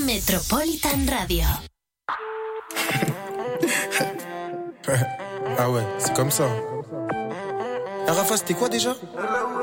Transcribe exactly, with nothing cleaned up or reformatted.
Metropolitan Radio. Ah ouais, c'est comme ça. Ah Rafa, c'était quoi déjà?